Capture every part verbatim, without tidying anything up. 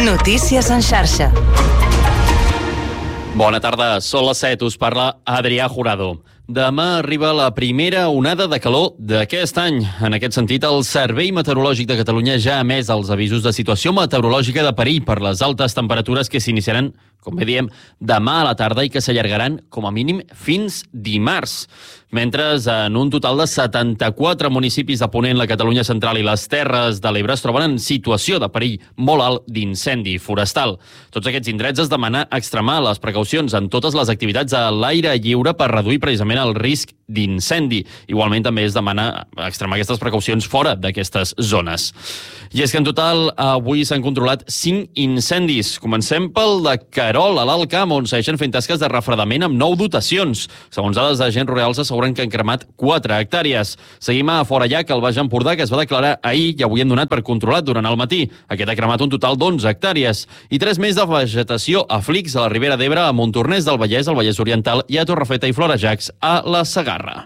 Notícies en xarxa. Bona tarda, són les set, us parla Adrià Jurado. Demà arriba la primera onada de calor d'aquest any. En aquest sentit, el Servei Meteorològic de Catalunya ja ha emès els avisos de situació meteorològica de perill per les altes temperatures que s'iniciaran, com bé diem, demà a la tarda i que s'allargaran com a mínim fins dimarts. Mentre en un total de setanta-quatre municipis de Ponent, la Catalunya Central i les Terres de l'Ebre es troben en situació de perill molt alt d'incendi forestal. Tots aquests indrets es demana extremar les precaucions en totes les activitats a l'aire lliure per reduir precisament el risc d'incendi. Igualment també es demana extremar aquestes precaucions fora d'aquestes zones. I és que en total avui s'han controlat cinc incendis. Comencem pel de Querol, a l'Alt Camp, on segueixen fent tasques de refredament amb nou dotacions. Segons dades d'agents rurals asseguren que han cremat quatre hectàrees. Seguim a Forallac, al Baix Empordà, que es va declarar ahir i avui han donat per controlat durant el matí. Aquest ha cremat un total d'onze hectàrees. I tres més de vegetació a Flix, a la Ribera d'Ebre, a Montornès del Vallès, al Vallès Oriental i a Torrefeta i Florejacs, a la Segarra.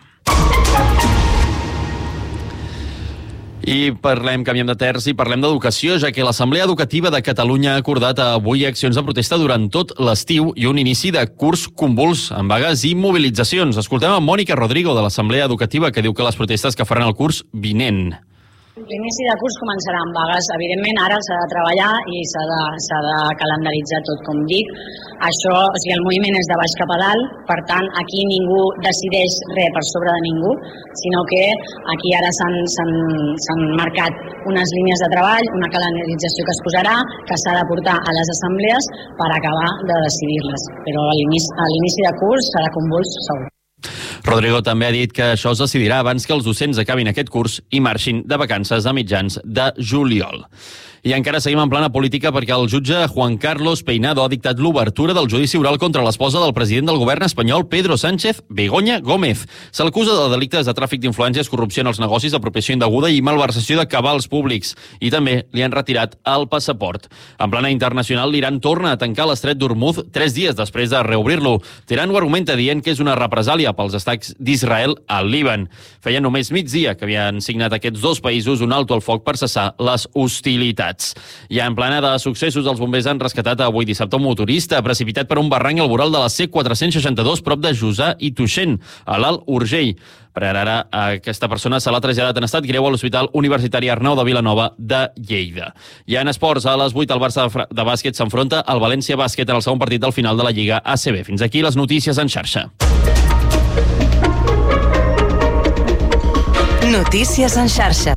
I parlem, canviem de terç i parlem d'educació, ja que l'Assemblea Educativa de Catalunya ha acordat avui accions de protesta durant tot l'estiu i un inici de curs convuls, amb vagues i mobilitzacions. Escoltem a Mònica Rodrigo, de l'Assemblea Educativa, que diu que les protestes que faran el curs vinent. L'inici de curs començarà amb vagues. Evidentment, ara s'ha de treballar i s'ha de, s'ha de calendaritzar tot, com dic. Això, o sigui, el moviment és de baix cap a dalt, per tant, aquí ningú decideix res per sobre de ningú, sinó que aquí ara s'han, s'han, s'han marcat unes línies de treball, una calendarització que es posarà, que s'ha de portar a les assemblees per acabar de decidir-les. Però a l'inici, a l'inici de curs serà convuls segur. Rodrigo també ha dit que això es decidirà abans que els docents acabin aquest curs i marxin de vacances a mitjans de juliol. I encara seguim en plana política perquè el jutge Juan Carlos Peinado ha dictat l'obertura del judici oral contra l'esposa del president del govern espanyol, Pedro Sánchez, Begoña Gómez. Se l'acusa de delictes de tràfic d'influències, corrupció en els negocis, apropiació indeguda i malversació de cabals públics. I també li han retirat el passaport. En plana internacional, l'Iran torna a tancar l'estret d'Hormuz tres dies després de reobrir-lo. Teheran ho argumenta dient que és una represàlia pels atacs d'Israel al Líban. Feia només migdia que havien signat aquests dos països un alto al foc per cessar les hostilitats. Ja en plana de successos, els bombers han rescatat avui dissabte un motorista precipitat per un barranc al voral de la C quatre-cents seixanta-dos prop de Jussà i Tuixén, a l'Alt Urgell. Per ara, aquesta persona se l'ha traslladat en estat greu a l'Hospital Universitari Arnau de Vilanova de Lleida. I en esports, a les vuit, el Barça de bàsquet s'enfronta al València Bàsquet en el segon partit del final de la Lliga A C B. Fins aquí les notícies en xarxa. Notícies en xarxa.